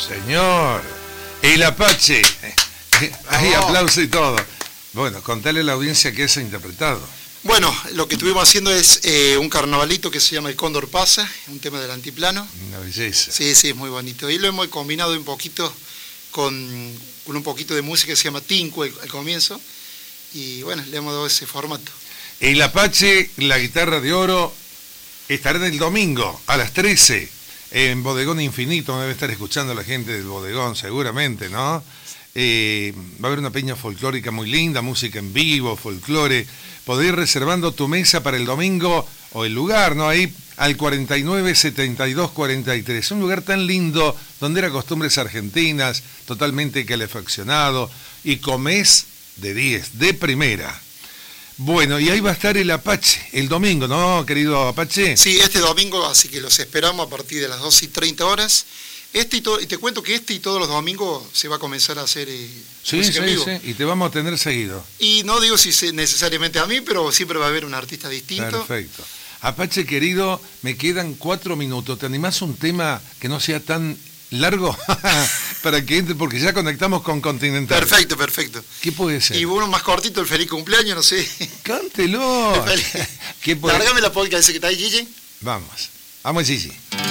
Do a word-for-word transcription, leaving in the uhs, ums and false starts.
señor. El Apache. Ahí Oh. aplauso y todo. Bueno, contale a la audiencia qué se ha interpretado. Bueno, lo que estuvimos haciendo es eh, un carnavalito que se llama El Cóndor Pasa, un tema del antiplano. Una belleza. Sí, sí, es muy bonito. Y lo hemos combinado un poquito con, con un poquito de música que se llama Tinku al, al comienzo. Y bueno, le hemos dado ese formato. El Apache, la guitarra de oro, estará el domingo a las trece en Bodegón Infinito. Me debe estar escuchando la gente del Bodegón seguramente, ¿no? Eh, va a haber una peña folclórica muy linda, música en vivo, folclore. Podés ir reservando tu mesa para el domingo o el lugar, ¿no? Ahí al cuarenta y nueve, setenta y dos, cuarenta y tres. Un lugar tan lindo, donde era costumbres argentinas, totalmente calefaccionado, y comés de diez, de primera. Bueno, y ahí va a estar el Apache, el domingo, ¿no, querido Apache? Sí, este domingo, así que los esperamos a partir de las doce y treinta horas. Este y, todo, y te cuento que este y todos los domingos se va a comenzar a hacer eh, Sí, música sí, en vivo. sí, y te vamos a tener seguido. Y no digo si se- necesariamente a mí, pero siempre va a haber un artista distinto. Perfecto. Apache querido, me quedan cuatro minutos. ¿Te animás a un tema que no sea tan largo? Para que entre, porque ya conectamos con Continental. Perfecto, perfecto. ¿Qué puede ser? Y uno más cortito, el feliz cumpleaños, no sé. Cántelo. El feliz- ¿Qué puede- Lárgame la polka ese que está ahí, Gigi. Vamos. Vamos, Gigi.